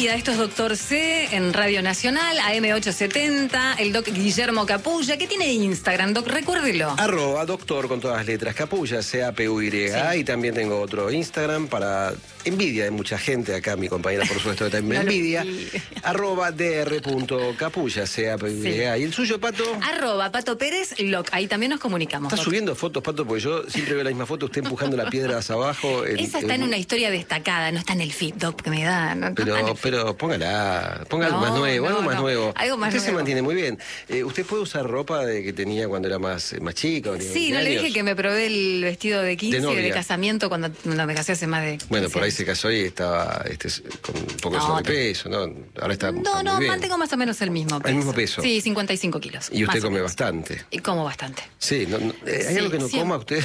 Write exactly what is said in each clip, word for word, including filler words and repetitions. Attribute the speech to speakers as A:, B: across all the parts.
A: día. Esto es Doctor C en Radio Nacional, A M ochocientos setenta, el doc Guillermo Capulla, que tiene Instagram, doc, recuérdelo.
B: Arroba doctor con todas las letras, Capulla, C A P U Y. Sí. Y también tengo otro Instagram para envidia de mucha gente, acá mi compañera por supuesto también me envidia. Arroba dr.capulla, C A P U Y. Sí. ¿Y el suyo, Pato?
A: Arroba Pato Pérez, loc. Ahí también nos comunicamos.
B: ¿Está subiendo fotos, Pato? Porque yo siempre veo la misma foto, usted empujando la piedra hacia abajo. El,
A: Esa está
B: el...
A: en una historia destacada, no está en el feed, doc, que me da. No,
B: pero,
A: no
B: pero póngala, ponga algo no, más nuevo,
A: no,
B: algo más
A: no.
B: nuevo.
A: Algo más
B: usted
A: nuevo.
B: se mantiene muy bien. Eh, ¿Usted puede usar ropa de que tenía cuando era más, más chica?
A: Sí, no le dije que me probé el vestido de quince, de, de casamiento, cuando no, me casé hace más de...
B: Bueno, por ahí se casó y estaba este, con un poco de no, sobrepeso, ¿no? Ahora está,
A: no,
B: está
A: no,
B: muy bien.
A: mantengo más o menos el mismo peso.
B: ¿El mismo peso?
A: Sí, cincuenta y cinco kilos.
B: Y usted come bastante.
A: Y como bastante.
B: Sí, no, no, ¿hay sí, algo que no siempre. coma usted?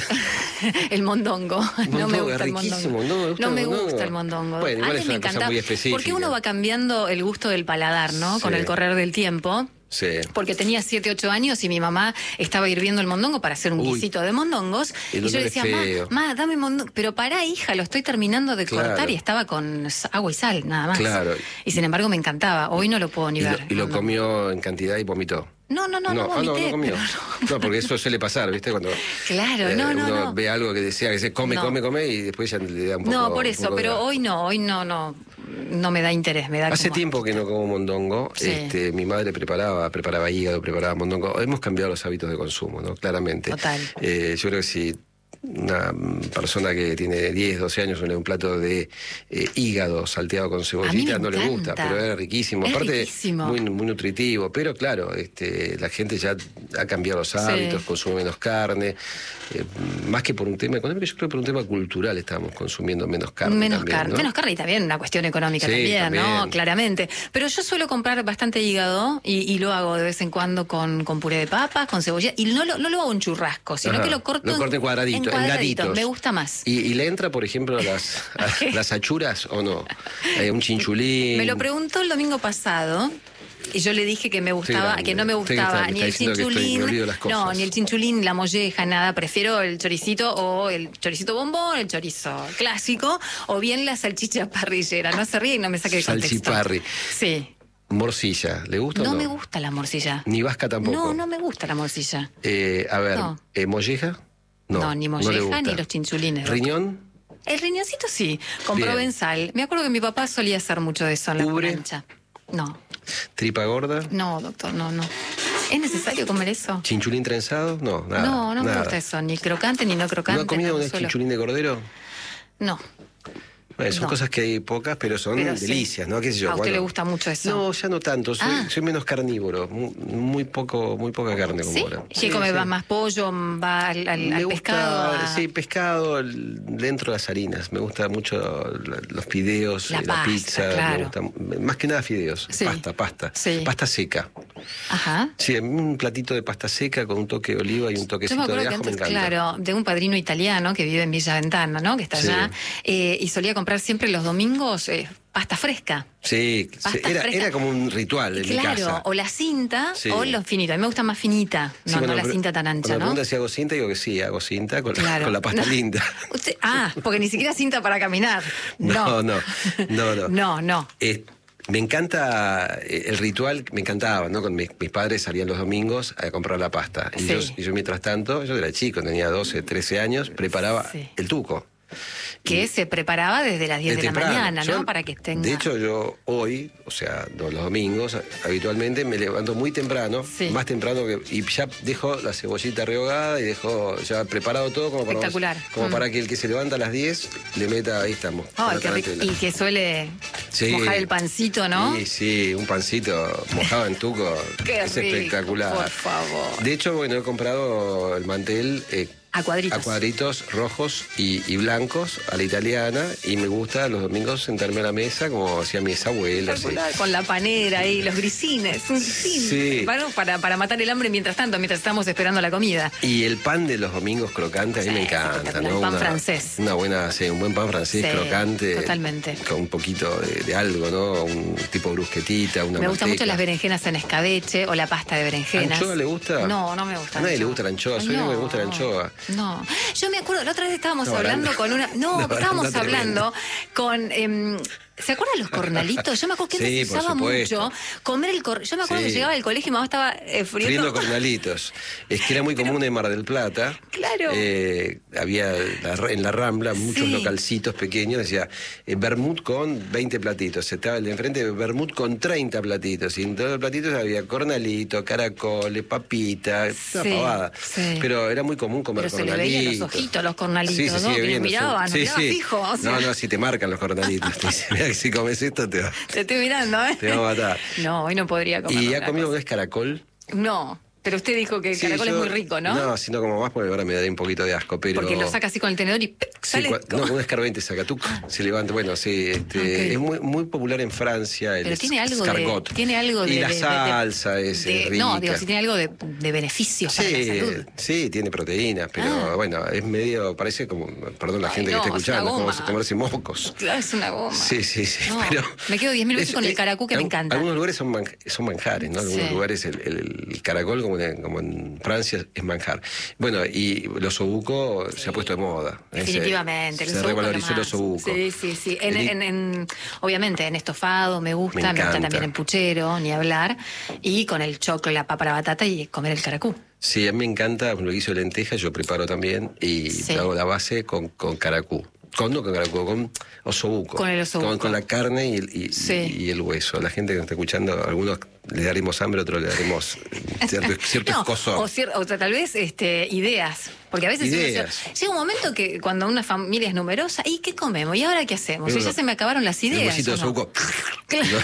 A: El mondongo.
B: mondongo.
A: No me gusta el
B: mondongo.
A: mondongo.
B: No me gusta,
A: no
B: el,
A: me
B: mondongo.
A: gusta el mondongo.
B: Bueno, igual
A: Antes
B: es una
A: me encantaba,
B: cosa muy específica.
A: porque uno va cambiando el gusto del paladar, ¿no? Sí. Con el correr del tiempo.
B: Sí.
A: Porque tenía siete, ocho años y mi mamá estaba hirviendo el mondongo para hacer un Uy, guisito de mondongos. Y yo le decía, ma, ma, dame mondongo. Pero pará, hija, lo estoy terminando de claro. cortar y estaba con agua y sal, nada más.
B: Claro.
A: Y sin embargo me encantaba. Hoy no lo puedo ni
B: y
A: ver.
B: Lo, y lo comió en cantidad y vomitó.
A: No, no, no, no,
B: no,
A: vomité,
B: ah, no, no comió.
A: No,
B: no, porque eso suele pasar, ¿viste? Cuando
A: claro,
B: eh,
A: no, no,
B: uno
A: no.
B: ve algo que desea que se come, no. come, come y después ya le da un poco.
A: No, por eso, pero hoy no, hoy no, no, no me da interés, me da
B: Hace
A: como...
B: tiempo que no como mondongo. Sí. Este, mi madre preparaba, preparaba hígado, preparaba mondongo. Hemos cambiado los hábitos de consumo, ¿no? Claramente.
A: Total.
B: Eh, yo creo que si una persona que tiene diez, doce años un plato de eh, hígado salteado con cebollita no le gusta, pero es riquísimo.
A: Es
B: Aparte,
A: riquísimo.
B: Muy, muy nutritivo. Pero claro, este, la gente ya ha cambiado los hábitos, sí. consume menos carne. Eh, más que por un tema económico, yo creo que por un tema cultural estamos consumiendo menos carne.
A: Menos
B: también,
A: carne,
B: ¿no?
A: menos carne y también una cuestión económica
B: sí,
A: también,
B: también,
A: ¿no? Claramente. Pero yo suelo comprar bastante hígado y, y lo hago de vez en cuando con, con puré de papas, con cebolla. Y no lo, no lo hago en churrasco, sino Ajá. que lo corto
B: lo corto en, cuadradito, en cuadraditos. En gatitos.
A: Me gusta más.
B: ¿Y, y le entra, por ejemplo, a las, a, las achuras o no? Eh, un chinchulín.
A: Me lo preguntó el domingo pasado. Y yo le dije que me gustaba, que no me gustaba ni el chinchulín, no, ni el chinchulín, la molleja, nada. Prefiero el choricito o el choricito bombón, el chorizo clásico, o bien la salchicha parrillera. No se ríe y no me saque el contexto.
B: Salchiparri.
A: Sí.
B: Morcilla, ¿le gusta
A: no,
B: o no?
A: me gusta la morcilla.
B: Ni vasca tampoco.
A: No, no me gusta la morcilla.
B: Eh, a ver, no. eh, ¿molleja? No,
A: no, ni molleja
B: no
A: ni los chinchulines.
B: ¿Riñón?
A: El riñoncito sí, con Bien. provenzal. Me acuerdo que mi papá solía hacer mucho de eso en la plancha. No.
B: ¿Tripa gorda?
A: No, doctor, no, no. ¿Es necesario comer eso?
B: ¿Chinchulín trenzado? No, nada.
A: No, no
B: nada.
A: me gusta eso, ni crocante ni no crocante.
B: ¿No ha comido
A: no,
B: un chinchulín de cordero?
A: No.
B: Bueno, son no. cosas que hay pocas, pero son pero delicias, sí. ¿no? ¿Qué sé yo?
A: ¿A usted
B: bueno,
A: le gusta mucho eso?
B: No, ya no tanto. Soy,
A: ah.
B: soy menos carnívoro. Muy, muy poco, muy poca carne como
A: ¿Sí?
B: ahora.
A: ¿Sí? ¿Come sí. más pollo? ¿Va al, al,
B: Me
A: al
B: gusta,
A: pescado? A...
B: Sí, pescado dentro de las harinas. Me gusta mucho los fideos,
A: la,
B: la
A: pasta,
B: pizza.
A: Claro.
B: Me gusta, más que nada fideos.
A: Sí.
B: Pasta, pasta.
A: Sí.
B: Pasta seca.
A: Ajá.
B: Sí, un platito de pasta seca con un toque de oliva y un toquecito de ajo
A: que antes,
B: me encanta.
A: Claro, de un padrino italiano que vive en Villa Ventana, ¿no? Que está
B: sí.
A: allá. Eh, y solía comprar siempre los domingos eh, pasta fresca.
B: Sí,
A: pasta
B: era,
A: fresca.
B: era como un ritual en
A: claro,
B: mi casa.
A: o la cinta
B: sí.
A: o lo finito. A mí me gusta más finita, no,
B: sí, bueno,
A: no la cinta tan ancha,
B: cuando
A: ¿no?
B: me preguntan si hago cinta, digo que sí, hago cinta con,
A: claro.
B: la, con la pasta
A: no.
B: linda.
A: Usted, ah, porque ni siquiera cinta para caminar. No,
B: no, no, no. No,
A: no. no.
B: Eh, me encanta el ritual, me encantaba, ¿no? Con mis, mis padres salían los domingos a comprar la pasta. Y, sí. yo, y yo, mientras tanto, yo era chico, tenía doce, trece años, preparaba sí. el tuco.
A: Que y se preparaba desde las diez de, de la mañana, ¿no? Yo, Para que tenga...
B: De hecho, yo hoy, o sea, los domingos, habitualmente me levanto muy temprano, sí. más temprano que... Y ya dejo la cebollita rehogada y dejo ya preparado todo como para...
A: Espectacular.
B: Como
A: mm.
B: para que el que se levanta a las diez le meta, ahí estamos.
A: Oh, qué rico. Y que suele sí. mojar el pancito, ¿no?
B: Sí, sí, un pancito mojado en tuco.
A: Qué
B: es
A: rico,
B: espectacular.
A: Por favor.
B: De hecho, bueno, he comprado el mantel... Eh,
A: A cuadritos.
B: A cuadritos rojos y, y blancos, a la italiana, y me gusta los domingos sentarme a la mesa como hacía mis abuelas. ¿Sí?
A: Con la panera y los grisines, un
B: sí.
A: Bueno, para, para matar el hambre mientras tanto, mientras estamos esperando la comida.
B: Y el pan de los domingos crocante, a mí sí, me encanta, ¿no?
A: El pan
B: una,
A: francés.
B: Una buena, sí, un buen pan francés sí, crocante.
A: Totalmente.
B: Con un poquito de, de algo, ¿no? Un tipo brusquetita, una
A: Me
B: manteca.
A: gustan mucho las berenjenas en escabeche o la pasta de berenjenas.
B: ¿Anchoa le gusta?
A: No, no me gusta.
B: A nadie le gusta la anchoa, soy no. yo me gusta la anchoa.
A: No, yo me acuerdo, la otra vez estábamos no, hablando baranda. con una... No, no estábamos hablando con... Eh, ¿se acuerdan los cornalitos? Yo me acuerdo que
B: sí,
A: se usaba mucho comer el cor... Yo me acuerdo sí. que llegaba del colegio y mamá estaba eh, friendo...
B: friendo cornalitos. Es que era muy Pero, común en Mar del Plata.
A: Claro.
B: Eh, había la, en la Rambla muchos sí. localcitos pequeños. Decía, eh, vermut con veinte platitos. Estaba el de enfrente, vermut con treinta platitos. Y en todos los platitos había cornalito, caracoles, papita, sí, una pavada. Sí. Pero era muy común comer
A: Pero
B: cornalitos.
A: Se le veían los ojitos los cornalitos,
B: sí, sí,
A: ¿no?
B: Sí,
A: que miraban,
B: sí,
A: miraban
B: sí.
A: fijo. O sea.
B: No, no, si te marcan los cornalitos. Te dicen, mira que si comes esto te va.
A: Te estoy mirando, ¿eh?
B: Te va a matar.
A: No, hoy no podría comer.
B: ¿Y ha comido una vez caracol?
A: No. Pero usted dijo que el
B: sí,
A: caracol
B: yo,
A: es muy rico, ¿no?
B: No, si no como más, porque ahora me daría un poquito de asco, pero...
A: Porque lo saca así con el tenedor y sale...
B: Sí, no, con un escarbente saca, tú se levanta. Bueno, sí, este, okay. es muy, muy popular en Francia el
A: pero tiene algo
B: escargot.
A: De, tiene algo de...
B: Y la
A: de,
B: salsa de, es
A: de,
B: rica.
A: No, digo, si tiene algo de, de beneficios
B: sí,
A: para la salud.
B: Sí, tiene proteínas, pero ah. bueno, es medio, parece como, perdón la
A: Ay,
B: gente
A: no,
B: que está escuchando,
A: es
B: como comerse mocos.
A: Claro, es una goma.
B: Sí, sí, sí.
A: No,
B: pero
A: me quedo diez mil veces es, con el caracú que
B: es,
A: me encanta.
B: Algunos lugares son, man, son manjares, ¿no? Algunos sí. lugares el, el, el caracol, como en, como en Francia, es manjar. Bueno, y el osobuco sí. se ha puesto de moda.
A: Definitivamente.
B: Se, se revalorizó el osobuco.
A: Sí, sí, sí. En, en, en, obviamente en estofado me gusta, me, me gusta también en puchero, ni hablar. Y con el choclo, la papa, la batata y comer el caracú.
B: Sí, a mí me encanta, lo que hizo de lentejas, yo preparo también y sí. hago la base con, con caracú. Con, no con caracú, con osobuco.
A: Con el osobuco.
B: Con, con la carne y, y, sí. y el hueso. La gente que está escuchando, algunos le daremos hambre, otros le daremos cierto, cierto
A: no,
B: escozor.
A: O, cier, o tal vez este, ideas. Porque a veces
B: ideas.
A: Uno, llega un momento que cuando una familia es numerosa, ¿y qué comemos? ¿Y ahora qué hacemos? Y ya se me acabaron las ideas.
B: El huesito de osobuco.
A: Claro.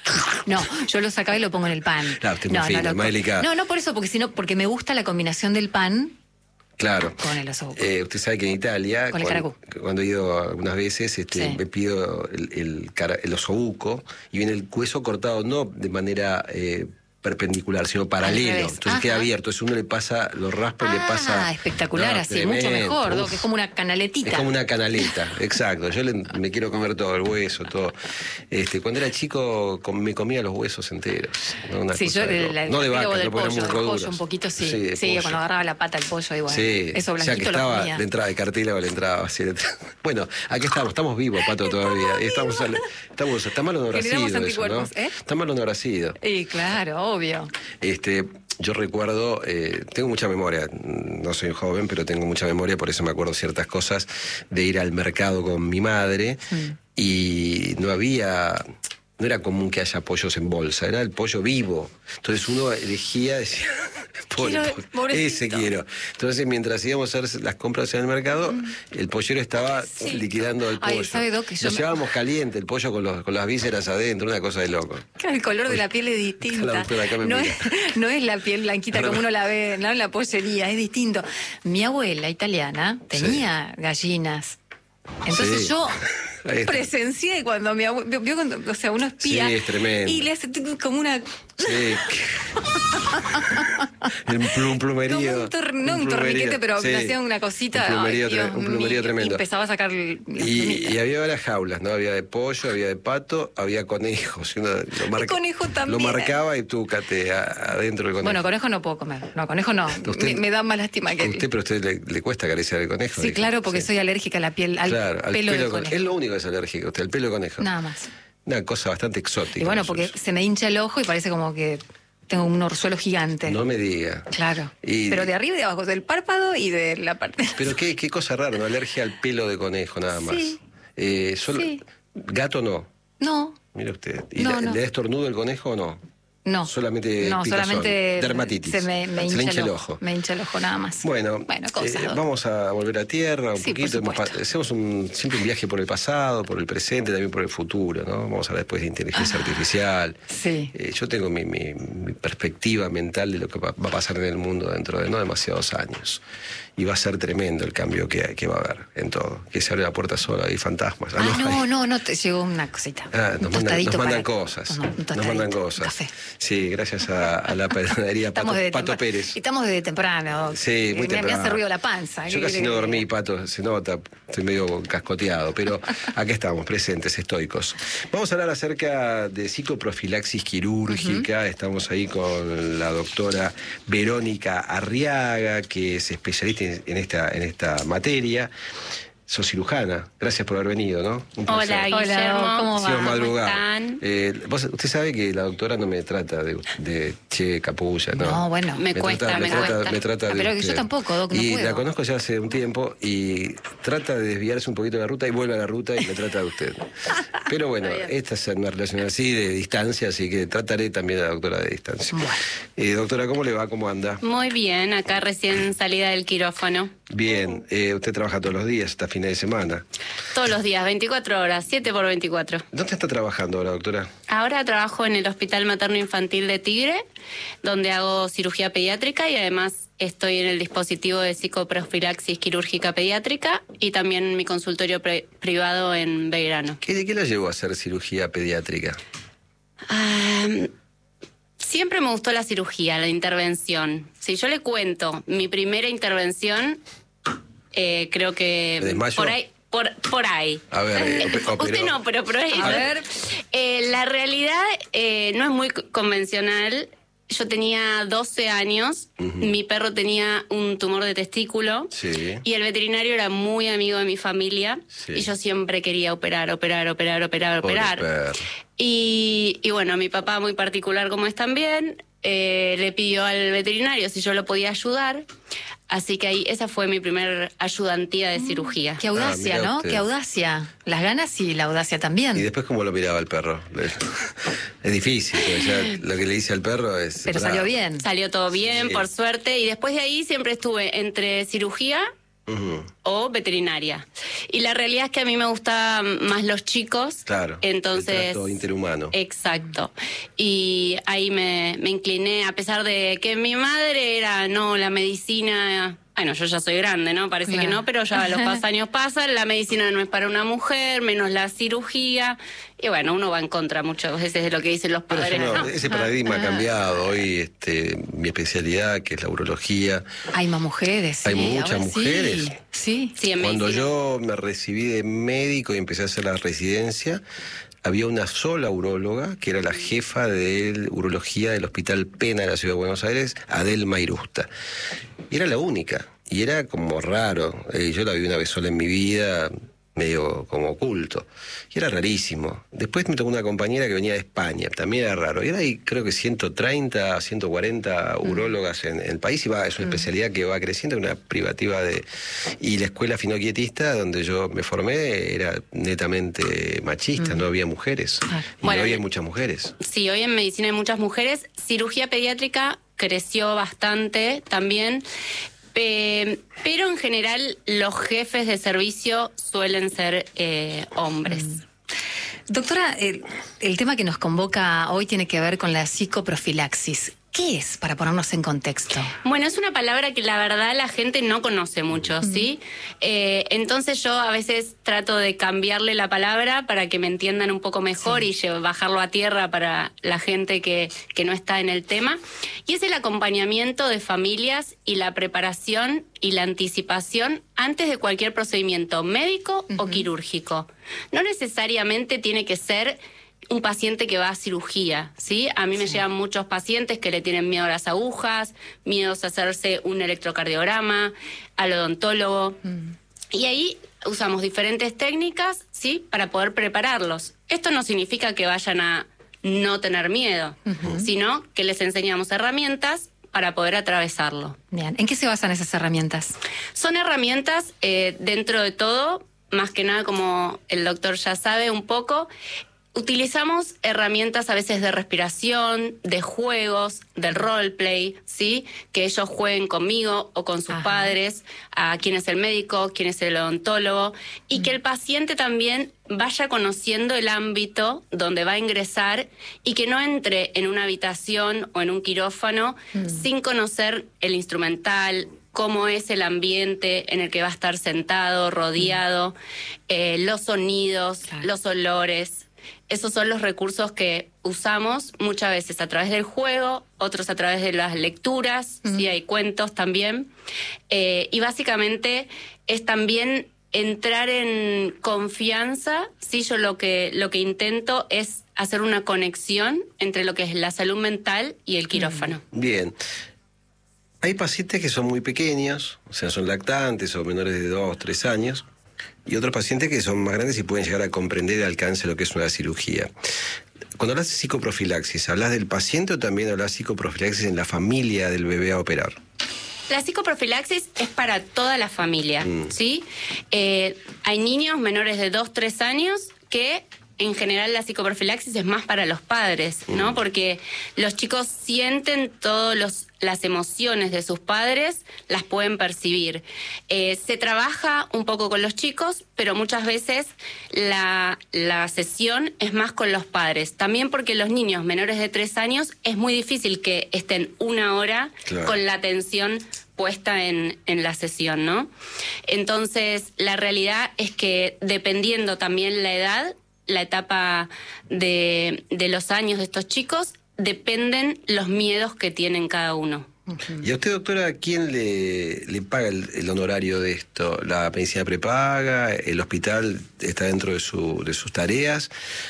A: No, yo lo sacaba y lo pongo en el pan.
B: Claro, usted es
A: no,
B: más fino,
A: no,
B: más delicado.
A: No, no por eso, porque sino porque me gusta la combinación del pan.
B: Claro.
A: Con el osobuco.
B: Eh, usted sabe que en Italia,
A: con el
B: cuando, cuando he ido algunas veces, este, sí. me pido el, el, el osobuco y viene el hueso cortado no de manera eh, perpendicular, sino paralelo. Entonces Ajá. queda abierto. Entonces uno le pasa, lo raspa y
A: ah,
B: le pasa...
A: Ah, espectacular, no, así, tremendo. Mucho mejor, ¿no? Que es como una canaletita.
B: Es como una canaleta, exacto. Yo le, me quiero comer todo, el hueso, todo. Este, cuando era chico com, me comía los huesos enteros. ¿No? Una
A: sí,
B: cosa
A: yo
B: de,
A: el, el,
B: no de vaca,
A: del
B: lo
A: pollo,
B: ponemos
A: del pollo un poquito sí. Sí, sí cuando agarraba la pata el pollo igual.
B: Sí,
A: eso blanquito
B: o sea que estaba
A: lo comía.
B: de entrada de cartílago, le entraba así. Bueno, aquí estamos, estamos vivos, Pato, todavía. Estamos, estamos, está mal o no habrá sido eso, ¿no? ¿eh? Está mal o no habrá sido.
A: Y claro, obvio.
B: Este, yo recuerdo, eh, tengo mucha memoria, no soy joven, pero tengo mucha memoria, por eso me acuerdo ciertas cosas, de ir al mercado con mi madre mm. y no había... No era común que haya pollos en bolsa, era el pollo vivo. Entonces uno elegía, decía,
A: quiero,
B: pobre, ese quiero. Entonces mientras íbamos a hacer las compras en el mercado, mm. el pollero estaba sí. liquidando el pollo.
A: Ay, ¿sabe, Doc, que yo
B: Lo me... llevábamos caliente, el pollo con, los, con las vísceras adentro, una cosa de loco.
A: Claro, el color de la piel es distinta. No es, no es la piel blanquita como uno la ve ¿no? en la pollería, es distinto. Mi abuela italiana tenía sí. gallinas. Entonces sí. yo presencié cuando mi abuelo, vio cuando, o sea, uno espía
B: sí, es tremendo.
A: Y le hace como una
B: sí. un, plum, plumerío
A: como un, tor, no, un, un torniquete pero sí. hacía una cosita
B: un plumerío,
A: ay, Dios
B: un plumerío
A: mío,
B: tremendo
A: y empezaba a sacar
B: y, y había varias jaulas, ¿no? Había de pollo, había de pato, había conejos y uno lo, marca,
A: conejo también.
B: Lo marcaba y tú cate adentro del conejo.
A: Bueno, conejo no puedo comer, no, conejo no usted, me, me da más lástima que
B: usted, pero a usted le, le cuesta acariciar el conejo.
A: Sí,
B: dijo.
A: claro, porque
B: sí.
A: soy alérgica a la piel, al
B: claro,
A: pelo,
B: al pelo
A: del conejo.
B: Es lo único que es alérgico usted, el pelo de conejo.
A: Nada más.
B: Una cosa bastante exótica.
A: Y bueno, porque se me hincha el ojo y parece como que tengo un orzuelo gigante.
B: No me diga.
A: Claro.
B: Y...
A: Pero de arriba y de abajo, del párpado y de la parte...
B: Pero qué, qué cosa rara, ¿no? Alergia al pelo de conejo, nada más.
A: Sí.
B: Eh, solo...
A: sí.
B: ¿Gato no?
A: No.
B: Mire usted. ¿Y
A: no,
B: la,
A: no.
B: le da estornudo el conejo o no?
A: No.
B: Solamente
A: no,
B: picazón,
A: solamente
B: dermatitis.
A: Se me, me hincha,
B: se le hincha
A: el,
B: el
A: ojo.
B: ojo.
A: Me hincha el ojo nada más.
B: Bueno,
A: bueno cosas,
B: eh, vamos a volver a tierra un
A: sí,
B: poquito. Hemos, hacemos un, siempre un viaje por el pasado, por el presente, también por el futuro, ¿no? Vamos a hablar después de inteligencia ah, artificial.
A: Sí.
B: Eh, yo tengo mi, mi, mi perspectiva mental de lo que va, va a pasar en el mundo dentro de no demasiados años. Y va a ser tremendo el cambio que, que va a haber en todo. Que se abre la puerta sola, hay fantasmas.
A: Ah, no, no, no, no, te llegó una cosita.
B: Ah, nos,
A: un
B: mandan, nos mandan
A: para...
B: cosas.
A: No,
B: nos mandan cosas.
A: Café.
B: Sí, gracias a, a la panadería Pato, Pato Pérez.
A: Estamos desde temprano.
B: Sí, muy
A: me,
B: temprano.
A: Me hace ruido la panza.
B: Yo casi no dormí, Pato, se nota, estoy medio cascoteado, pero acá estamos, presentes, estoicos. Vamos a hablar acerca de psicoprofilaxis quirúrgica. Uh-huh. Estamos ahí con la doctora Verónica Arriaga, que es especialista en esta, en esta materia. Sos cirujana, gracias por haber venido, ¿no?
C: Hola, Guillermo, ¿cómo va?
B: ¿Cómo están? Eh, vos, usted sabe que la doctora no me trata de, de che, capulla, ¿no?
A: No, bueno.
C: Me, me cuesta,
B: trata,
C: me,
B: me
C: cuesta.
B: Trata, me trata de
A: Pero
B: usted.
A: Yo tampoco, Doc, no
B: Y
A: puedo.
B: la conozco ya hace un tiempo y trata de desviarse un poquito de la ruta y vuelve a la ruta y me trata de usted. Pero bueno, esta es una relación así de distancia, así que trataré también a la doctora de distancia. Bueno. Eh, doctora, ¿cómo le va? ¿Cómo anda?
C: Muy bien, acá recién salida del quirófano.
B: Bien, eh, usted trabaja todos los días, hasta fines de semana.
C: Todos los días, veinticuatro horas, siete por veinticuatro.
B: ¿Dónde está trabajando ahora, doctora?
C: Ahora trabajo en el Hospital Materno Infantil de Tigre, donde hago cirugía pediátrica y además estoy en el dispositivo de psicoprofilaxis quirúrgica pediátrica y también en mi consultorio pre- privado en Belgrano.
B: ¿Qué, ¿Qué la llevó a hacer cirugía pediátrica?
C: Um, siempre me gustó la cirugía, la intervención. Si yo le cuento mi primera intervención, eh, creo que por ahí... Por, por ahí.
B: A ver, eh,
C: Usted pero... no, pero por ahí.
A: A ver.
C: Eh, la realidad eh, no es muy convencional. Yo tenía doce años, uh-huh. Mi perro tenía un tumor de testículo,
B: sí.
C: Y el veterinario era muy amigo de mi familia, sí. Y yo siempre quería operar, operar, operar, operar, operar. Y, y bueno, mi papá, muy particular como es también, eh, le pidió al veterinario si yo lo podía ayudar. Así que ahí esa fue mi primer ayudantía de cirugía.
A: Qué audacia, ah, ¿no? Usted. Qué audacia. Las ganas y la audacia también.
B: ¿Y después cómo lo miraba el perro? Es difícil, porque ya lo que le dice al perro es...
A: Pero bravo. Salió bien.
C: Salió todo bien, sí. Por suerte. Y después de ahí siempre estuve entre cirugía... Uh-huh. O veterinaria. Y la realidad es que a mí me gustan más los chicos.
B: Claro.
C: Entonces,
B: el trato interhumano.
C: Exacto. Y ahí me, me incliné, a pesar de que mi madre era, no, la medicina... Bueno, yo ya soy grande, ¿no? Parece claro. que no, pero ya los años pasan, la medicina no es para una mujer, menos la cirugía. Y bueno, uno va en contra muchas veces de lo que dicen los padres.
B: No,
C: ¿no?
B: Ese paradigma ha cambiado. Hoy este, mi especialidad, que es la urología.
A: Hay más mujeres. Sí,
B: hay muchas mujeres.
A: Sí, sí. sí
B: Cuando yo me recibí de médico y empecé a hacer la residencia, había una sola uróloga, que era la jefa de urología del Hospital Pena de la Ciudad de Buenos Aires, Adelma Irusta. Y era la única. Y era como raro. Eh, yo la vi una vez sola en mi vida, medio como oculto. Y era rarísimo. Después me tocó una compañera que venía de España, también era raro. Y ahora hay creo que ciento treinta, ciento cuarenta mm. urólogas en, en el país, y va, es una mm. especialidad que va creciendo, una privativa de... Y la escuela finoquietista, donde yo me formé, era netamente machista, mm. no había mujeres. Ah. Y bueno, hoy hay muchas mujeres.
C: Sí, hoy en medicina hay muchas mujeres. Cirugía pediátrica creció bastante también. Eh, pero en general los jefes de servicio suelen ser eh, hombres. Mm.
A: Doctora, el, el tema que nos convoca hoy tiene que ver con la psicoprofilaxis. ¿Qué es, para ponernos en contexto?
C: Bueno, es una palabra que la verdad la gente no conoce mucho, uh-huh. ¿sí? Eh, entonces yo a veces trato de cambiarle la palabra para que me entiendan un poco mejor, sí. Y bajarlo a tierra para la gente que, que no está en el tema. Y es el acompañamiento de familias y la preparación y la anticipación antes de cualquier procedimiento médico uh-huh. o quirúrgico. No necesariamente tiene que ser un paciente que va a cirugía, ¿sí? A mí me sí. llegan muchos pacientes que le tienen miedo a las agujas, miedos a hacerse un electrocardiograma, al odontólogo. Mm. Y ahí usamos diferentes técnicas, ¿sí? Para poder prepararlos. Esto no significa que vayan a no tener miedo, uh-huh. sino que les enseñamos herramientas para poder atravesarlo.
A: Bien. ¿En qué se basan esas herramientas?
C: Son herramientas, eh, dentro de todo, más que nada, como el doctor ya sabe un poco, utilizamos herramientas a veces de respiración, de juegos, de roleplay, ¿sí? Que ellos jueguen conmigo o con sus Ajá. padres, a quién es el médico, quién es el odontólogo, y mm. que el paciente también vaya conociendo el ámbito donde va a ingresar y que no entre en una habitación o en un quirófano mm. sin conocer el instrumental, cómo es el ambiente en el que va a estar sentado, rodeado, eh, los sonidos, claro. los olores. Esos son los recursos que usamos muchas veces a través del juego, otros a través de las lecturas, mm. sí, hay cuentos también. Eh, y básicamente es también entrar en confianza. Sí, yo lo que, lo que intento es hacer una conexión entre lo que es la salud mental y el quirófano.
B: Bien. Hay pacientes que son muy pequeños, o sea, son lactantes o menores de dos, tres años, y otros pacientes que son más grandes y pueden llegar a comprender el alcance de lo que es una cirugía. Cuando hablas de psicoprofilaxis, ¿hablas del paciente o también hablas de psicoprofilaxis en la familia del bebé a operar?
C: La psicoprofilaxis es para toda la familia, mm. ¿sí? Eh, hay niños menores de dos, tres años que... En general la psicoprofilaxis es más para los padres, ¿no? Mm. Porque los chicos sienten todas las emociones de sus padres, las pueden percibir. Eh, se trabaja un poco con los chicos, pero muchas veces la, la sesión es más con los padres. También porque los niños menores de tres años es muy difícil que estén una hora claro. con la atención puesta en, en la sesión, ¿no? Entonces, la realidad es que dependiendo también la edad, la etapa de, de los años de estos chicos, dependen los miedos que tienen cada uno.
B: ¿Y a usted, doctora, quién le, le paga el, el honorario de esto? ¿La medicina prepaga? ¿El hospital está dentro de, su, de sus tareas?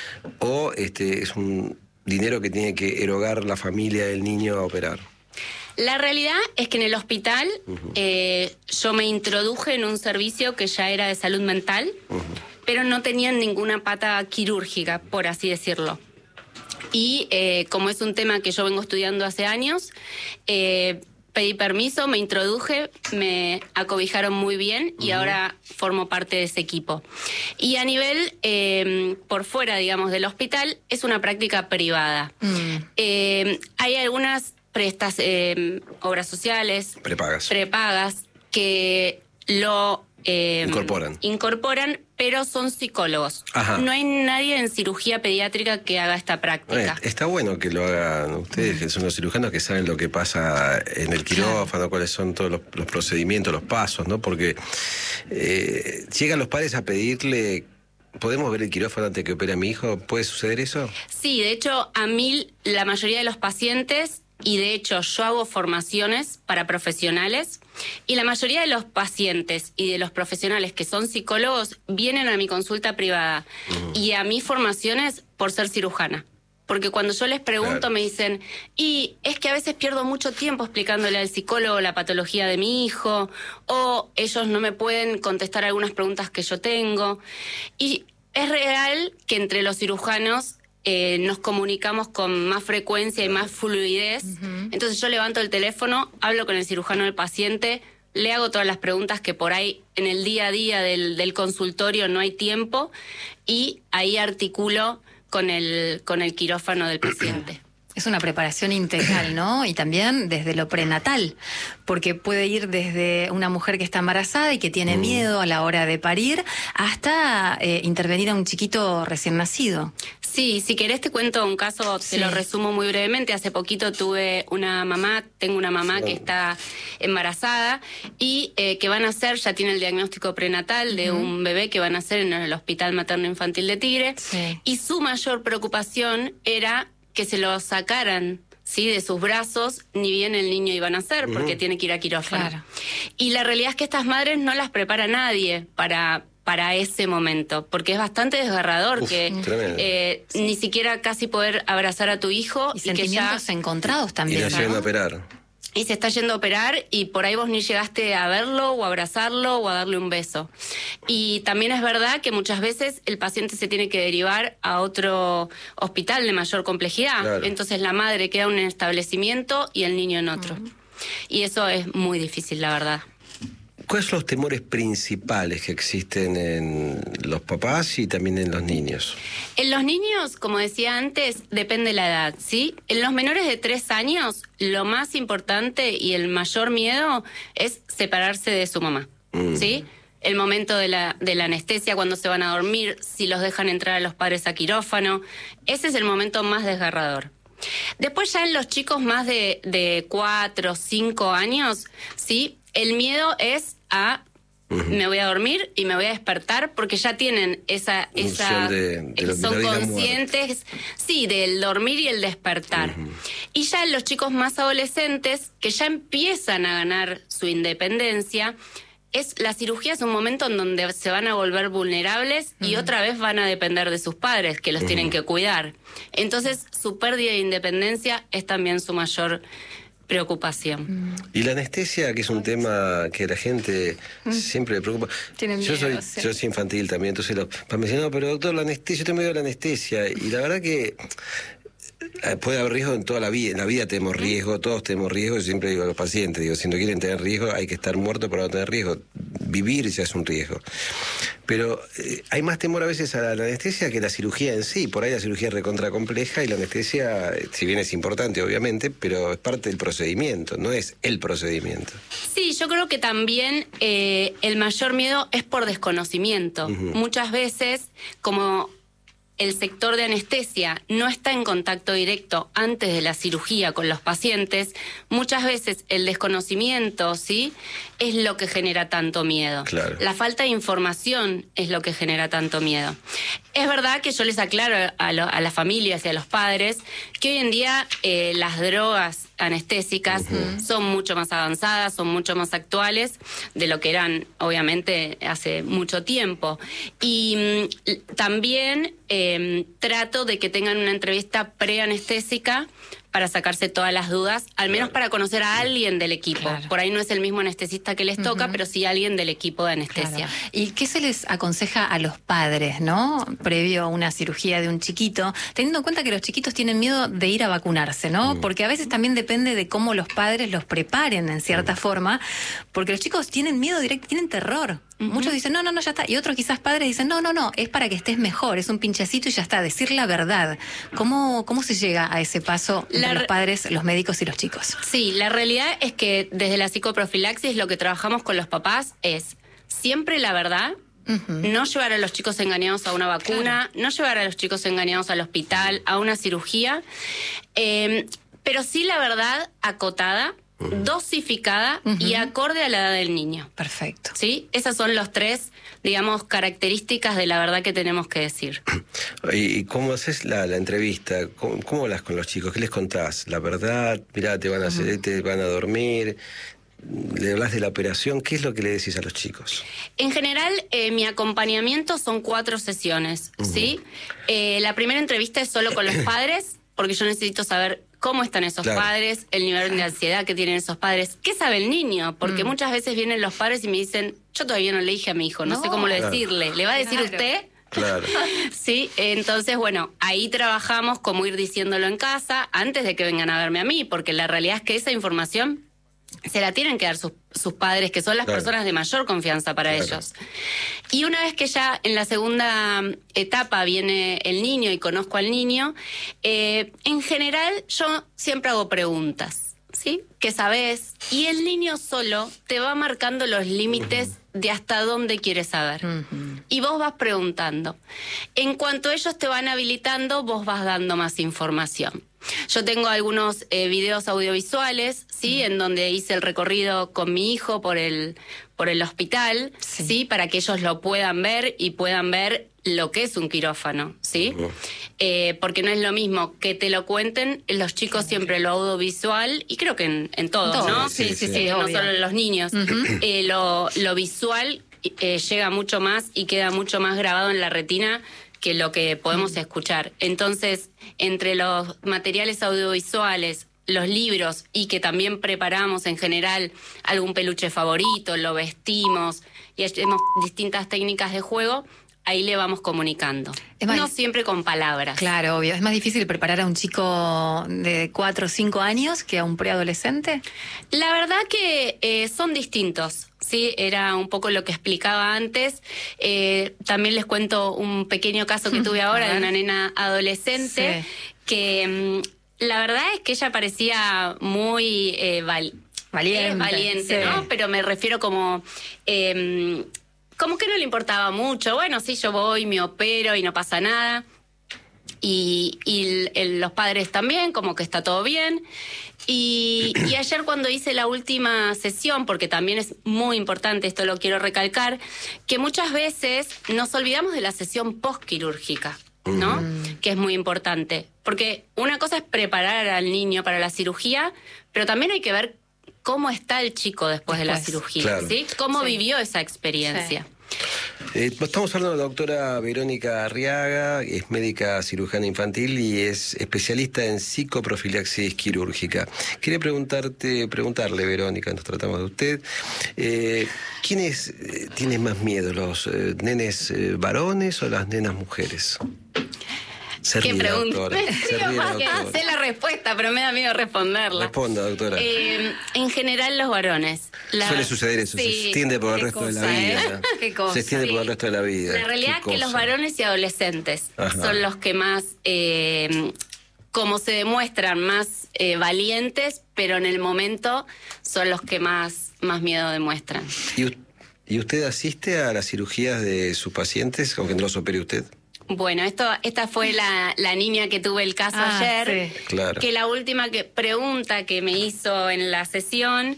B: ¿O este, es un dinero que tiene que erogar la familia del niño a operar?
C: La realidad es que en el hospital uh-huh. eh, yo me introduje en un servicio que ya era de salud mental, uh-huh. pero no tenían ninguna pata quirúrgica, por así decirlo. Y eh, como es un tema que yo vengo estudiando hace años, eh, pedí permiso, me introduje, me acobijaron muy bien y uh-huh. ahora formo parte de ese equipo. Y a nivel, eh, por fuera, digamos, del hospital, es una práctica privada. Uh-huh. Eh, hay algunas prestas, eh, obras sociales,
B: prepagas,
C: prepagas que lo... Eh,
B: incorporan.
C: Incorporan, pero son psicólogos. Ajá. No hay nadie en cirugía pediátrica que haga esta práctica.
B: Eh, está bueno que lo hagan ustedes, que son los cirujanos que saben lo que pasa en el quirófano, claro. cuáles son todos los, los procedimientos, los pasos, ¿no? Porque eh, llegan los padres a pedirle... ¿Podemos ver el quirófano antes que opere a mi hijo? ¿Puede suceder eso?
C: Sí, de hecho, a mí la mayoría de los pacientes, y de hecho yo hago formaciones para profesionales, y la mayoría de los pacientes y de los profesionales que son psicólogos vienen a mi consulta privada uh-huh. y a mis formaciones por ser cirujana. Porque cuando yo les pregunto claro. me dicen, y es que a veces pierdo mucho tiempo explicándole al psicólogo la patología de mi hijo, o ellos no me pueden contestar algunas preguntas que yo tengo. Y es real que entre los cirujanos eh, nos comunicamos con más frecuencia y más fluidez. Uh-huh. Entonces yo levanto el teléfono, hablo con el cirujano del paciente, le hago todas las preguntas que por ahí en el día a día del, del consultorio no hay tiempo, y ahí articulo con el, con el quirófano del paciente.
A: Es una preparación integral, ¿no? Y también desde lo prenatal, porque puede ir desde una mujer que está embarazada y que tiene miedo a la hora de parir, hasta eh, intervenir a un chiquito recién nacido.
C: Sí, si querés te cuento un caso, sí. te lo resumo muy brevemente. Hace poquito tuve una mamá, tengo una mamá sí. que está embarazada y eh, que van a hacer, ya tiene el diagnóstico prenatal de uh-huh. un bebé que van a hacer en el Hospital Materno Infantil de Tigre, sí. y su mayor preocupación era que se lo sacaran, ¿sí?, de sus brazos, ni bien el niño iba a nacer, porque uh-huh. tiene que ir a quirófano. Claro. Y la realidad es que estas madres no las prepara nadie para... para ese momento, porque es bastante desgarrador. Uf, que eh, ni siquiera casi poder abrazar a tu hijo
A: y, y sentimientos que ya, encontrados también.
B: Y la llevan a operar.
C: Y se está yendo a operar y por ahí vos ni llegaste a verlo o a abrazarlo o a darle un beso. Y también es verdad que muchas veces el paciente se tiene que derivar a otro hospital de mayor complejidad. Claro. Entonces la madre queda en un establecimiento y el niño en otro. Uh-huh. Y eso es muy difícil, la verdad.
B: ¿Cuáles son los temores principales que existen en los papás y también en los niños?
C: En los niños, como decía antes, depende de la edad, ¿sí? En los menores de tres años, lo más importante y el mayor miedo es separarse de su mamá, mm. ¿sí? El momento de la, de la anestesia, cuando se van a dormir, si los dejan entrar a los padres a quirófano, ese es el momento más desgarrador. Después ya en los chicos más de, de cuatro, cinco años, ¿sí? El miedo es a... me voy a dormir y me voy a despertar porque ya tienen esa... esa
B: de, de lo,
C: son
B: de la
C: conscientes, sí, del dormir y el despertar. Uh-huh. Y ya los chicos más adolescentes que ya empiezan a ganar su independencia, es la cirugía es un momento en donde se van a volver vulnerables uh-huh. y otra vez van a depender de sus padres que los uh-huh. tienen que cuidar. Entonces su pérdida de independencia es también su mayor preocupación.
B: Y la anestesia, que es un tema que a la gente siempre le preocupa.
A: Tienen
B: yo
A: miedo,
B: soy
A: sí.
B: yo soy infantil también, entonces los papás me dicen, no, pero doctor, la anestesia, yo tengo miedo de la anestesia. Y la verdad que puede haber riesgo en toda la vida. En la vida tenemos riesgo, todos tenemos riesgo. Yo siempre digo a los pacientes, digo, si no quieren tener riesgo, hay que estar muerto para no tener riesgo. Vivir ya es un riesgo. Pero eh, hay más temor a veces a la, la anestesia que la cirugía en sí. Por ahí la cirugía es recontra compleja y la anestesia, si bien es importante, obviamente, pero es parte del procedimiento, no es el procedimiento.
C: Sí, yo creo que también eh, el mayor miedo es por desconocimiento. Uh-huh. Muchas veces, como el sector de anestesia no está en contacto directo antes de la cirugía con los pacientes, muchas veces el desconocimiento, ¿sí?, es lo que genera tanto miedo.
B: Claro.
C: La falta de información es lo que genera tanto miedo. Es verdad que yo les aclaro a, lo, a las familias y a los padres que hoy en día eh, las drogas anestésicas uh-huh. son mucho más avanzadas, son mucho más actuales de lo que eran, obviamente, hace mucho tiempo. Y mm, también eh, trato de que tengan una entrevista preanestésica para sacarse todas las dudas, al menos
B: claro.
C: para conocer a alguien del equipo.
A: Claro.
C: Por ahí no es el mismo anestesista que les toca, uh-huh. pero sí alguien del equipo de anestesia.
A: Claro. ¿Y qué se les aconseja a los padres, no? Previo a una cirugía de un chiquito, teniendo en cuenta que los chiquitos tienen miedo de ir a vacunarse, ¿no? Uh-huh. Porque a veces también depende de cómo los padres los preparen en cierta uh-huh. forma, porque los chicos tienen miedo directo, tienen terror. Uh-huh. Muchos dicen, no, no, no, ya está. Y otros quizás padres dicen, no, no, no, es para que estés mejor, es un pinchacito y ya está, decir la verdad. ¿Cómo, cómo se llega a ese paso entre la... los padres, los médicos y los chicos?
C: Sí, la realidad es que desde la psicoprofilaxis lo que trabajamos con los papás es siempre la verdad. Uh-huh. No llevar a los chicos engañados a una vacuna, claro. no llevar a los chicos engañados al hospital, a una cirugía, eh, pero sí la verdad acotada, dosificada uh-huh. y acorde a la edad del niño.
A: Perfecto.
C: ¿Sí? Esas son los tres, digamos, características de la verdad que tenemos que decir.
B: ¿Y cómo haces la, la entrevista? ¿Cómo, ¿Cómo hablas con los chicos? ¿Qué les contás? ¿La verdad? Mirá, te van a hacer, uh-huh. te van a dormir. ¿Le hablas de la operación? ¿Qué es lo que le decís a los chicos?
C: En general, eh, mi acompañamiento son cuatro sesiones, uh-huh. ¿sí? Eh, la primera entrevista es solo con los padres, porque yo necesito saber cómo están esos claro. padres, el nivel de ansiedad que tienen esos padres, qué sabe el niño, porque mm. muchas veces vienen los padres y me dicen, yo todavía no le dije a mi hijo, no, no sé cómo claro. decirle, ¿le va a decir claro. usted?
B: Claro.
C: Sí, entonces, bueno, ahí trabajamos como ir diciéndolo en casa antes de que vengan a verme a mí, porque la realidad es que esa información se la tienen que dar sus, sus padres, que son las claro. personas de mayor confianza para claro. ellos. Y una vez que ya en la segunda etapa viene el niño y conozco al niño, eh, en general yo siempre hago preguntas, ¿sí? ¿Qué sabes? Y el niño solo te va marcando los límites uh-huh. de hasta dónde quiere saber. Uh-huh. Y vos vas preguntando. En cuanto ellos te van habilitando, vos vas dando más información. Yo tengo algunos eh, videos audiovisuales, ¿sí? Mm. En donde hice el recorrido con mi hijo por el, por el hospital, sí. ¿sí? Para que ellos lo puedan ver y puedan ver lo que es un quirófano, ¿sí? Uh-huh. Eh, porque no es lo mismo que te lo cuenten, los chicos siempre lo audiovisual, y creo que en, en todos, todo, ¿no?
B: Sí, sí, sí, sí,
C: sí, no solo los niños. Uh-huh. eh, lo, lo visual eh, llega mucho más y queda mucho más grabado en la retina que lo que podemos escuchar. Entonces, entre los materiales audiovisuales, los libros, y que también preparamos en general algún peluche favorito, lo vestimos y hacemos distintas técnicas de juego, ahí le vamos comunicando. Más, no siempre con palabras.
A: Claro, obvio. ¿Es más difícil preparar a un chico de cuatro o cinco años que a un preadolescente?
C: La verdad que eh, son distintos. Sí, era un poco lo que explicaba antes. Eh, también les cuento un pequeño caso que tuve ahora de una nena adolescente, sí. que mmm, la verdad es que ella parecía muy eh, val-
A: valiente,
C: eh, valiente sí. ¿no? Pero me refiero como... Eh, como que no le importaba mucho. Bueno, sí, yo voy, me opero y no pasa nada. y, y el, los padres también, como que está todo bien. Y, y ayer cuando hice la última sesión, porque también es muy importante, esto lo quiero recalcar, que muchas veces nos olvidamos de la sesión postquirúrgica, ¿no? Mm. Que es muy importante. Porque una cosa es preparar al niño para la cirugía, pero también hay que ver cómo está el chico después, después de la cirugía, claro. ¿Sí? Cómo sí. vivió esa experiencia. Sí.
B: Eh, estamos hablando de la doctora Verónica Arriaga, es médica cirujana infantil y es especialista en psicoprofilaxis quirúrgica. Quería preguntarte, preguntarle, Verónica, nos tratamos de usted, eh, ¿quién es, eh, tiene más miedo, los eh, nenes eh, varones o las nenas mujeres?
C: Se ¿Qué
B: ríe,
C: pregunta?
B: Doctora. Se ríe, doctora.
C: Sé la respuesta, pero me da miedo responderla.
B: Responda, doctora.
C: Eh, en general, los varones. La...
B: Suele suceder eso, sí. Se extiende por el resto cosa, de la vida.
C: ¿eh? ¿Qué cosa?
B: Se extiende sí. por el resto de la vida.
C: La realidad es que los varones y adolescentes Ajá. son los que más, eh, como se demuestran, más eh, valientes, pero en el momento son los que más, más miedo demuestran.
B: ¿Y, ¿Y usted asiste a las cirugías de sus pacientes, aunque no los opere usted?
C: Bueno, esto, esta fue la, la niña que tuve el caso ah, ayer,
B: sí. claro.
C: que la última que, pregunta que me hizo en la sesión,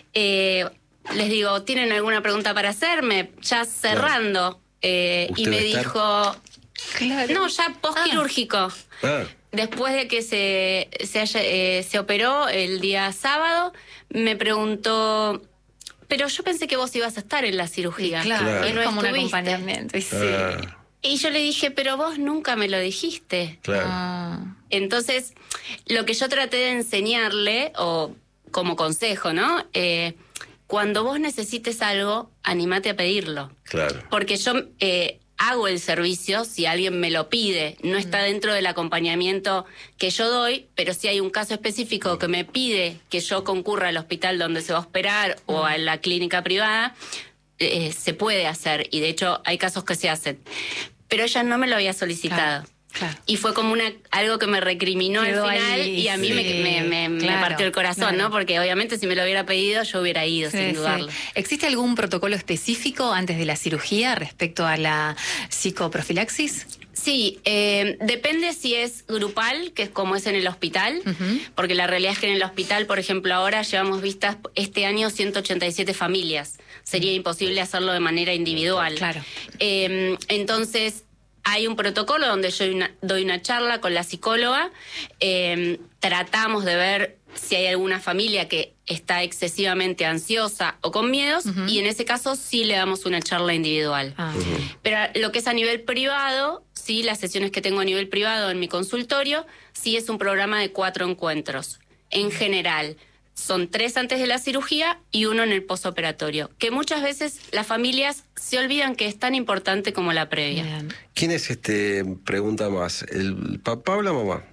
C: eh, les digo, ¿tienen alguna pregunta para hacerme? Ya cerrando, claro. eh, y me dijo, claro. no, ya postquirúrgico. Ah. Ah. Después de que se, se, haya, eh, se operó el día sábado, me preguntó... Pero yo pensé que vos ibas a estar en la cirugía.
A: Sí, claro, claro.
C: Y no
A: es como
C: estuviste.
A: un acompañamiento. Sí.
B: Ah.
C: Y yo le dije, pero vos nunca me lo dijiste.
B: Claro.
C: Ah. Entonces, lo que yo traté de enseñarle, o como consejo, ¿no? Eh, cuando vos necesites algo, anímate a pedirlo.
B: Claro.
C: Porque yo eh, hago el servicio si alguien me lo pide. No está dentro del acompañamiento que yo doy, pero si hay un caso específico que me pide que yo concurra al hospital donde se va a operar mm. o a la clínica privada, eh, se puede hacer. Y de hecho, hay casos que se hacen. Pero ella no me lo había solicitado. Claro, claro. Y fue como una algo que me recriminó Quedó al final ahí, y a mí sí, me, me, me, claro, me partió el corazón, claro. ¿no? Porque obviamente si me lo hubiera pedido yo hubiera ido, sí, sin dudarlo. Sí.
A: ¿Existe algún protocolo específico antes de la cirugía respecto a la psicoprofilaxis?
C: Sí, eh, depende si es grupal, que es como es en el hospital, uh-huh. porque la realidad es que en el hospital, por ejemplo, ahora llevamos vistas este año ciento ochenta y siete familias. Sería uh-huh. imposible hacerlo de manera individual.
A: Claro.
C: Eh, entonces, hay un protocolo donde yo doy una, doy una charla con la psicóloga, eh, tratamos de ver si hay alguna familia que está excesivamente ansiosa o con miedos, uh-huh. y en ese caso sí le damos una charla individual. Uh-huh. Pero lo que es a nivel privado, sí, las sesiones que tengo a nivel privado en mi consultorio, sí es un programa de cuatro encuentros. En general, son tres antes de la cirugía y uno en el posoperatorio, que muchas veces las familias se olvidan que es tan importante como la previa.
B: Bien. ¿Quién es este, pregunta más, el papá o la mamá?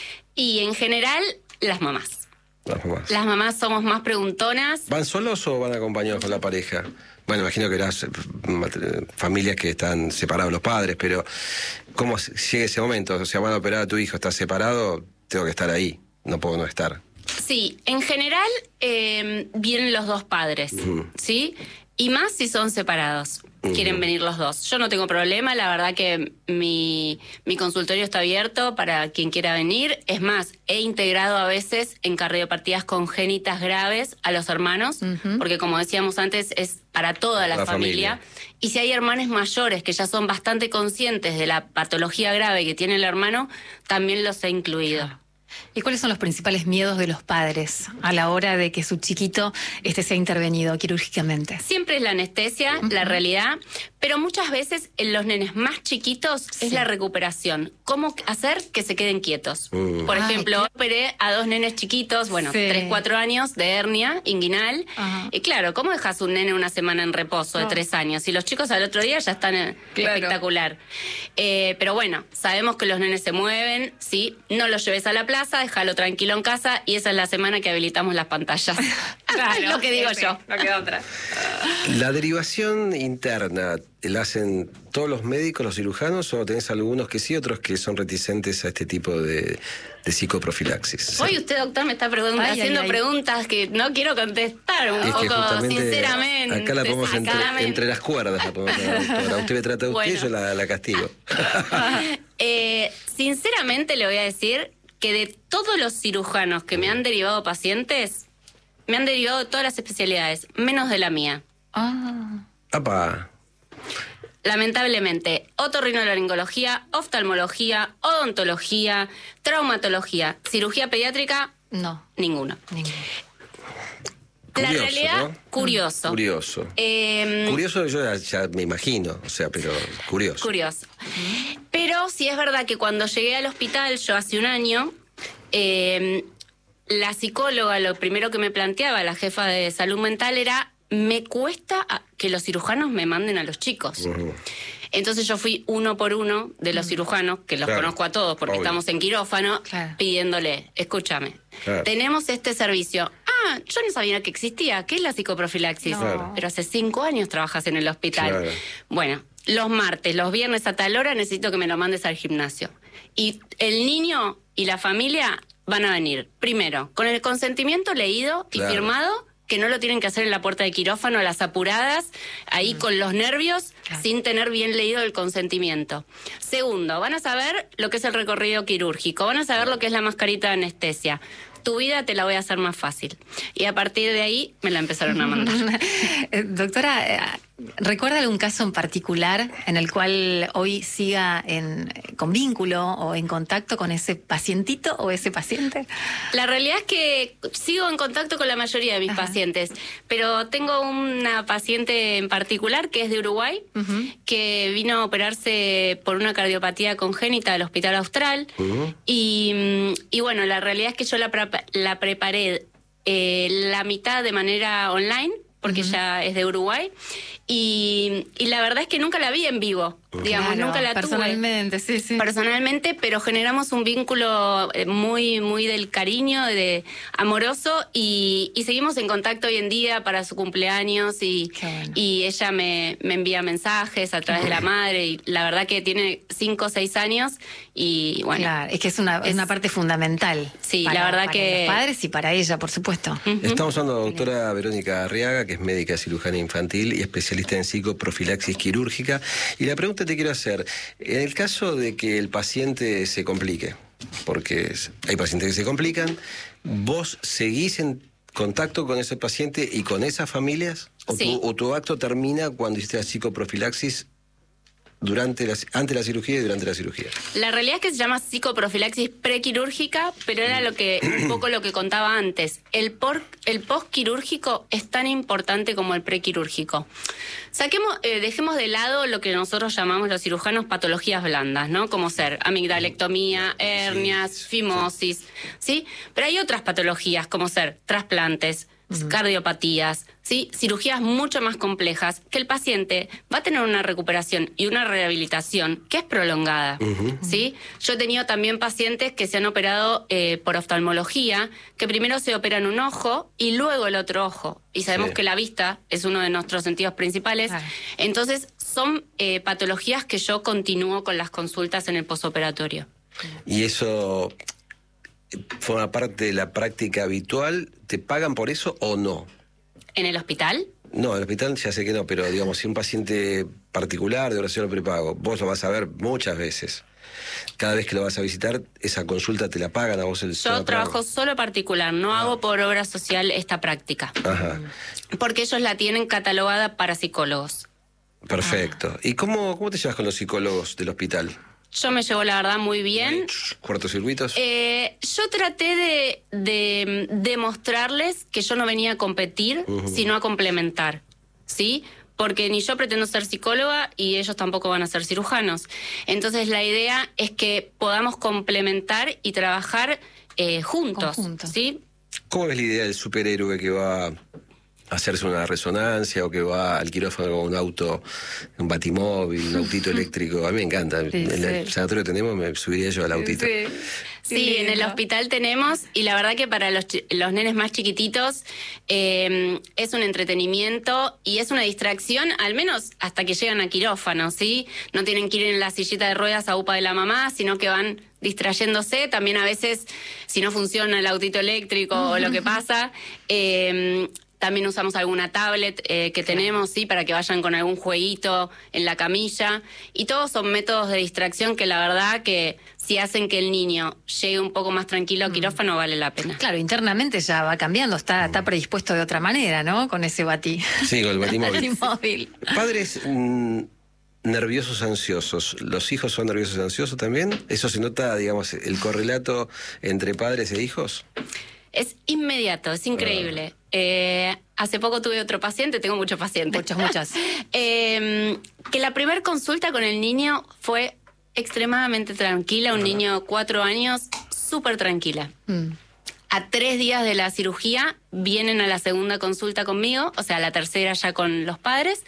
C: Y en general, las mamás.
B: Las mamás.
C: Las mamás somos más preguntonas.
B: ¿Van solos o van acompañados con la pareja? Bueno, imagino que eras familias que están separados los padres, pero ¿cómo llega ese momento? O sea, van a operar a tu hijo, ¿estás separado? Tengo que estar ahí, no puedo no estar.
C: Sí, en general eh, vienen los dos padres, uh-huh. ¿sí? Y más si son separados, uh-huh. quieren venir los dos. Yo no tengo problema, la verdad que mi, mi consultorio está abierto para quien quiera venir. Es más, he integrado a veces en cardiopatías congénitas graves a los hermanos, uh-huh. porque como decíamos antes, es para toda la, la familia. familia. Y si hay hermanos mayores que ya son bastante conscientes de la patología grave que tiene el hermano, también los he incluido.
A: Claro. ¿Y cuáles son los principales miedos de los padres a la hora de que su chiquito este sea intervenido quirúrgicamente?
C: Siempre es la anestesia, uh-huh. la realidad, pero muchas veces en los nenes más chiquitos sí. es la recuperación. ¿Cómo hacer que se queden quietos? Uh. Por ejemplo, Ay, operé a dos nenes chiquitos, bueno, sí. tres, cuatro años de hernia inguinal. Uh-huh. Y claro, ¿cómo dejas un nene una semana en reposo de oh. tres años? Y los chicos al otro día ya están en, claro. espectacular. Eh, pero bueno, sabemos que los nenes se mueven, sí, no los lleves a la plaza, déjalo tranquilo en casa y esa es la semana que habilitamos las pantallas.
A: Claro,
C: lo que digo
A: sí,
C: yo.
A: No queda otra.
B: La derivación interna, ¿la hacen todos los médicos, los cirujanos, o tenés algunos que sí, otros que son reticentes a este tipo de, de psicoprofilaxis?
C: Hoy usted, doctor, me está pregunt- ay, haciendo ay, ay. preguntas que no quiero contestar un
B: es
C: poco sinceramente.
B: Acá la ponemos entre, entre las cuerdas. La ponemos, doctora. Usted me trata a usted bueno. y yo la, la castigo.
C: eh, sinceramente le voy a decir que de todos los cirujanos que me han derivado pacientes, me han derivado de todas las especialidades, menos de la mía.
A: Ah.
B: ¡Apa!
C: Lamentablemente, otorrinolaringología, oftalmología, odontología, traumatología, cirugía pediátrica,
A: no,
C: ninguno.
A: Ninguno.
C: La
B: Curioso,
C: realidad,
B: ¿no?
C: curioso.
B: Curioso.
C: Eh,
B: curioso yo ya, ya me imagino, o sea, pero curioso.
C: Curioso. Pero sí es verdad que cuando llegué al hospital, yo hace un año, eh, la psicóloga, lo primero que me planteaba, la jefa de salud mental, era: me cuesta que los cirujanos me manden a los chicos. Uh-huh. Entonces yo fui uno por uno de los cirujanos, que los claro. conozco a todos porque Obvio. estamos en quirófano, claro. pidiéndole, escúchame, claro. tenemos este servicio. Ah, yo no sabía que existía. ¿Qué es la psicoprofilaxis? No. Claro. Pero hace cinco años trabajas en el hospital. Claro. Bueno, los martes, los viernes a tal hora necesito que me lo mandes al gimnasio. Y el niño y la familia van a venir, primero, con el consentimiento leído claro. y firmado, que no lo tienen que hacer en la puerta de quirófano a las apuradas, ahí mm. con los nervios, claro. sin tener bien leído el consentimiento. Segundo, van a saber lo que es el recorrido quirúrgico, van a saber lo que es la mascarita de anestesia. Tu vida te la voy a hacer más fácil. Y a partir de ahí me la empezaron a mandar.
A: Doctora, ¿recuerda algún caso en particular en el cual hoy siga en, con vínculo o en contacto con ese pacientito o ese paciente?
C: La realidad es que sigo en contacto con la mayoría de mis Ajá. pacientes, pero tengo una paciente en particular que es de Uruguay, uh-huh. que vino a operarse por una cardiopatía congénita del Hospital Austral, uh-huh. y, y bueno, la realidad es que yo la, la preparé eh, la mitad de manera online, porque uh-huh. ella es de Uruguay, y, y la verdad es que nunca la vi en vivo, digamos,
A: claro,
C: nunca la
A: personalmente,
C: tuve.
A: sí, sí.
C: Personalmente, pero generamos un vínculo muy, muy del cariño, de amoroso, y, y seguimos en contacto hoy en día para su cumpleaños, y, bueno. y ella me, me envía mensajes a través de la madre, y la verdad que tiene cinco o seis años, y bueno.
A: Claro, es que es una, es una parte fundamental.
C: Sí,
A: para,
C: la verdad
A: para
C: que...
A: los padres y para ella, por supuesto.
B: Uh-huh. Estamos hablando de la doctora Verónica Arriaga, que es médica cirujana infantil y especialista en psicoprofilaxis quirúrgica. Y la pregunta te quiero hacer, en el caso de que el paciente se complique, porque hay pacientes que se complican, ¿vos seguís en contacto con ese paciente y con esas familias? ¿O, sí. tu, o tu acto termina cuando hiciste la psicoprofilaxis durante la, antes de la cirugía y durante la cirugía?
C: La realidad es que se llama psicoprofilaxis prequirúrgica, pero era lo que un poco lo que contaba antes. El, por, el postquirúrgico es tan importante como el prequirúrgico. Saquemos, eh, dejemos de lado lo que nosotros llamamos los cirujanos patologías blandas, ¿no? Como ser amigdalectomía, hernias, sí, fimosis, ¿sí? Pero hay otras patologías como ser trasplantes, Uh-huh. cardiopatías, ¿sí? Cirugías mucho más complejas, que el paciente va a tener una recuperación y una rehabilitación que es prolongada, uh-huh. ¿sí? Yo he tenido también pacientes que se han operado eh, por oftalmología, que primero se operan un ojo y luego el otro ojo, y sabemos sí. que la vista es uno de nuestros sentidos principales, uh-huh. entonces son eh, patologías que yo continúo con las consultas en el posoperatorio.
B: Y eso... ¿forma parte de la práctica habitual? ¿Te pagan por eso o no?
C: ¿En el hospital?
B: No, en el hospital ya sé que no, pero digamos, si un paciente particular de oración o prepago, vos lo vas a ver muchas veces. Cada vez que lo vas a visitar, esa consulta te la pagan a vos el
C: Yo trabajo solo particular, no ah. hago por obra social esta práctica.
B: Ajá.
C: Porque ellos la tienen catalogada para psicólogos.
B: Perfecto. Ah. ¿Y cómo, cómo te llevas con los psicólogos del hospital?
C: Yo me llevo, la verdad, muy bien.
B: ¿Cortocircuitos?
C: Eh, yo traté de, de demostrarles que yo no venía a competir, uh-huh. sino a complementar, ¿sí? Porque ni yo pretendo ser psicóloga y ellos tampoco van a ser cirujanos. Entonces la idea es que podamos complementar y trabajar eh, juntos, Conjunto. ¿sí?
B: ¿Cómo ves la idea del superhéroe que va a hacerse una resonancia o que va al quirófano con un auto, un batimóvil, un autito eléctrico? A mí me encanta. Sí, en el sí. sanatorio que tenemos me subiría yo al autito.
C: Sí, sí, en el hospital tenemos, y la verdad que para los, los nenes más chiquititos eh, es un entretenimiento y es una distracción, al menos hasta que llegan a quirófano, ¿sí? No tienen que ir en la sillita de ruedas a upa de la mamá, sino que van distrayéndose. También a veces, si no funciona el autito eléctrico uh-huh. o lo que pasa... Eh, También usamos alguna tablet eh, que tenemos, sí, para que vayan con algún jueguito en la camilla. Y todos son métodos de distracción que la verdad que si hacen que el niño llegue un poco más tranquilo a quirófano, vale la pena.
A: Claro, internamente ya va cambiando, está, está predispuesto de otra manera, ¿no? Con ese batí.
B: Sí, con el batimóvil.
A: batimóvil.
B: Padres mmm, nerviosos, ansiosos. ¿Los hijos son nerviosos y ansiosos también? ¿Eso se nota, digamos, el correlato entre padres e hijos?
C: Es inmediato, es increíble. Ah. Eh, hace poco tuve otro paciente, tengo muchos pacientes.
A: Muchos, muchas.
C: eh, que la primera consulta con el niño fue extremadamente tranquila, un ah. niño de cuatro años, súper tranquila. Mm. A tres días de la cirugía vienen a la segunda consulta conmigo, o sea, la tercera ya con los padres.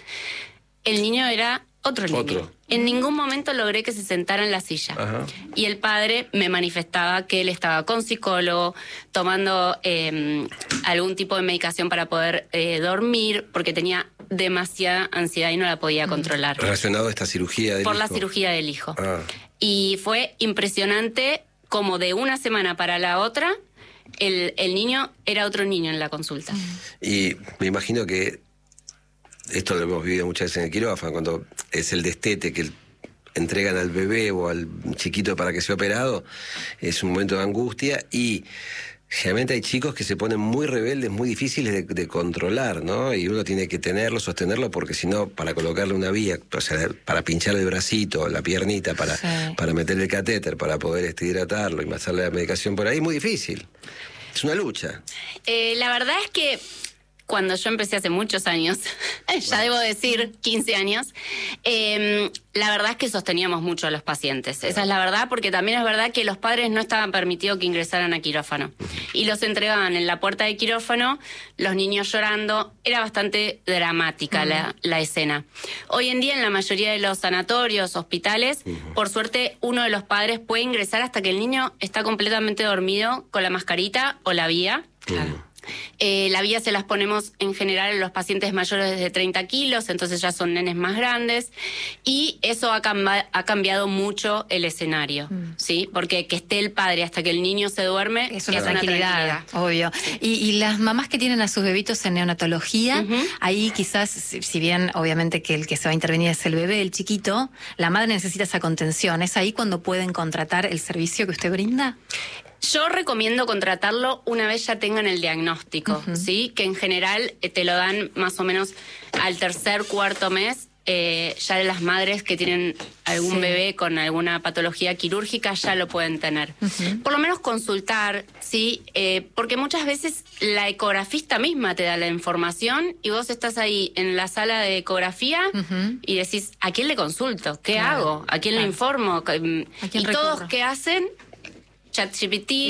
C: El niño era otro niño. Otro. En ningún momento logré que se sentara en la silla. Ajá. Y el padre me manifestaba que él estaba con psicólogo, tomando eh, algún tipo de medicación para poder eh, dormir, porque tenía demasiada ansiedad y no la podía controlar.
B: ¿Relacionado a esta cirugía del
C: Por
B: hijo?
C: la cirugía del hijo.
B: Ah.
C: Y fue impresionante como de una semana para la otra, el, el niño era otro niño en la consulta.
B: Y me imagino que esto lo hemos vivido muchas veces en el quirófano, cuando es el destete que entregan al bebé o al chiquito para que sea operado, es un momento de angustia y generalmente hay chicos que se ponen muy rebeldes, muy difíciles de, de controlar, ¿no? Y uno tiene que tenerlo, sostenerlo, porque si no, para colocarle una vía, o sea, para pincharle el bracito, la piernita, para, sí. para meterle el catéter, para poder este, hidratarlo y pasarle la medicación por ahí, es muy difícil. Es una lucha.
C: Eh, la verdad es que cuando yo empecé hace muchos años, ya bueno. debo decir quince años, eh, la verdad es que sosteníamos mucho a los pacientes. Esa es la verdad, porque también es verdad que los padres no estaban permitidos que ingresaran a quirófano. Y los entregaban en la puerta de quirófano, los niños llorando. Era bastante dramática uh-huh. la, la escena. Hoy en día, en la mayoría de los sanatorios, hospitales, uh-huh. por suerte, uno de los padres puede ingresar hasta que el niño está completamente dormido con la mascarita o la vía. Claro. Uh-huh. Eh, la vía se las ponemos en general a los pacientes mayores de treinta kilos, entonces ya son nenes más grandes, y eso ha, camba- ha cambiado mucho el escenario, mm. ¿sí? Porque que esté el padre hasta que el niño se duerme
A: es una, es tranquilidad, una tranquilidad, obvio. Y, y las mamás que tienen a sus bebitos en neonatología, uh-huh. ahí quizás, si bien obviamente que el que se va a intervenir es el bebé, el chiquito, la madre necesita esa contención. ¿Es ahí cuando pueden contratar el servicio que usted brinda?
C: Yo recomiendo contratarlo una vez ya tengan el diagnóstico, uh-huh. ¿sí? Que en general eh, te lo dan más o menos al tercer, cuarto mes. Eh, ya las madres que tienen algún sí. bebé con alguna patología quirúrgica ya lo pueden tener. Uh-huh. Por lo menos consultar, ¿sí? Eh, porque muchas veces la ecografista misma te da la información y vos estás ahí en la sala de ecografía uh-huh. y decís, ¿a quién le consulto? ¿Qué claro. hago? ¿A quién claro. le informo?
A: ¿A quién
C: y
A: recurro?
C: Todos, ¿qué hacen? ChatGPT